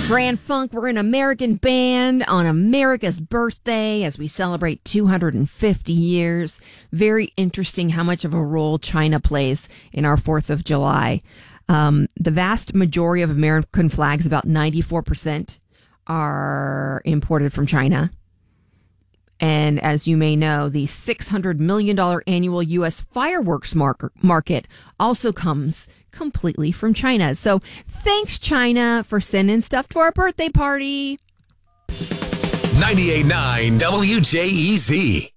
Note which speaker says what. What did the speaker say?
Speaker 1: Grand Funk, we're an American band on America's birthday as we celebrate 250 years. Very interesting how much of a role China plays in our 4th of July. The vast majority of American flags, about 94%, are imported from China. And as you may know, the $600 million annual U.S. fireworks market also comes completely from China. So thanks, China, for sending stuff to our birthday party.
Speaker 2: 98.9 WJEZ.